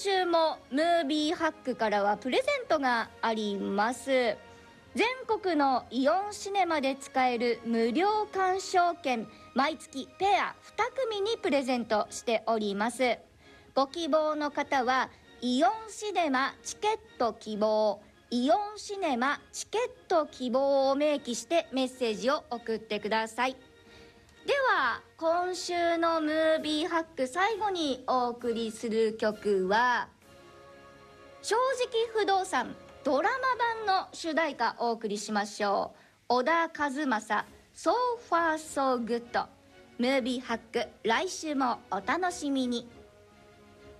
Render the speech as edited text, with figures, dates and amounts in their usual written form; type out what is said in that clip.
今週もムービーハックからはプレゼントがあります。全国のイオンシネマで使える無料鑑賞券、毎月ペア2組にプレゼントしております。ご希望の方はイオンシネマチケット希望、イオンシネマチケット希望を明記してメッセージを送ってください。では今週のムービーハック、最後にお送りする曲は正直不動産ドラマ版の主題歌をお送りしましょう。小田和正 So Far So Good。 ムービーハック、来週もお楽しみに。